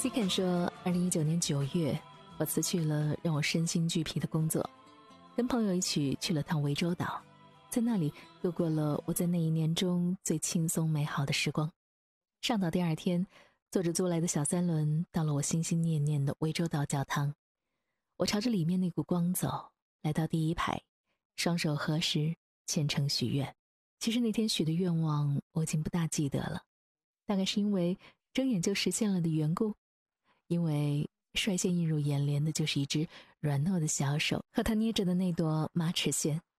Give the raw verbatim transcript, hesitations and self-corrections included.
C Ken 说，二零一九年九月，我辞去了让我身心俱疲的工作，跟朋友一起去了趟涠洲岛，在那里度过了我在那一年中最轻松美好的时光。上岛第二天，坐着租来的小三轮到了我心心念念的涠洲岛教堂，我朝着里面那股光走，来到第一排，双手合十，虔诚许愿。其实那天许的愿望我已经不大记得了，大概是因为睁眼就实现了的缘故，因为率先映入眼帘的就是一只软糯的小手和他捏着的那朵马齿苋。